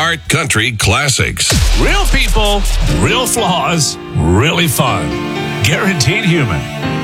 Ironheart Country Classics. Real people, real flaws, really fun. Guaranteed Human.